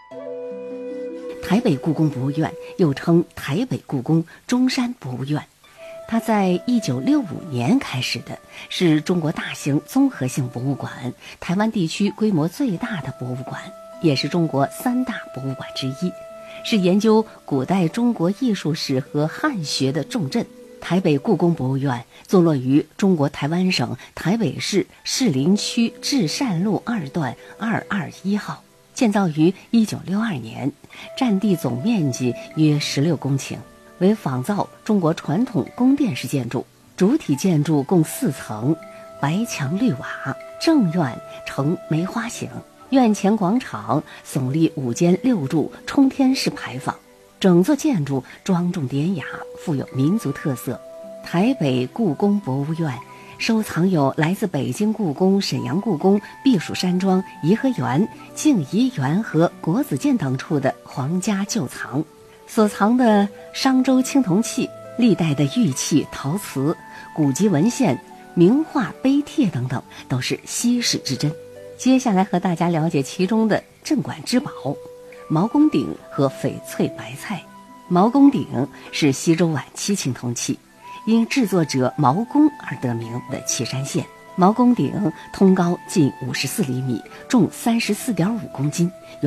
台北故宫博物院又称台北故宫中山博物院，它在1965年开始的，是中国大型综合性博物馆，台湾地区规模最大的博物馆，也是中国3大博物馆之一，是研究古代中国艺术史和汉学的重镇。台北故宫博物院坐落于中国台湾省台北市士林区至善路2段221号，建造于1962年，占地总面积约16公顷，为仿造中国传统宫殿式建筑，主体建筑共4层，白墙绿瓦，正院呈梅花形，院前广场耸立5间6柱冲天式牌坊，整座建筑庄重典雅，富有民族特色。台北故宫博物院收藏有来自北京故宫、沈阳故宫、避暑山庄、颐和园、静怡园和国子监等处的皇家旧藏，所藏的商周青铜器、历代的玉器、陶瓷、古籍文献、名画、碑帖等等，都是稀世之珍。接下来和大家了解其中的镇馆之宝毛公鼎和翡翠白菜。毛公鼎是西周晚期青铜器，因制作者毛公而得名的岐山县。毛公鼎通高近54厘米，重34.5公斤，